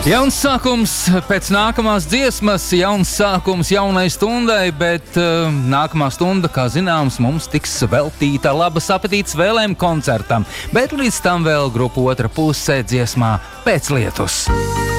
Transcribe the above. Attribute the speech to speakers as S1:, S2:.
S1: Jauns sākums pēc nākamās dziesmas, jauns sākums jaunai stundai, bet nākamā stunda, kā zināms, mums tiks veltīta Labas apetītes vēlēm koncertam, bet līdz tam vēl grupa otra pusē dziesmā Pēc lietus.